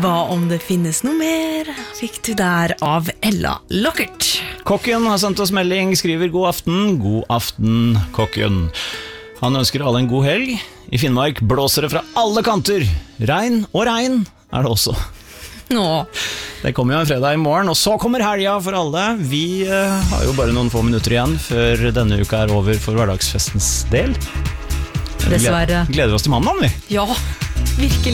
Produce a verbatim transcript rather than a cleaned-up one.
Hva om det finnes noe mer? Fikk du der av Ella Lockert. Kokken har sendt oss melding, skriver god aften, god aften, kokken. Han ønsker alle en god helg. I Finnmark blåser det fra alle kanter. Regn og regn er det også. Nå. Det kommer jo en fredag i morgen, og så kommer helga for alle. Vi uh, har jo bare noen få minutter igjen før denne uka er over for hverdagsfestens del. Dessverre. Gleder oss til mandag, vi. Ja, virkelig.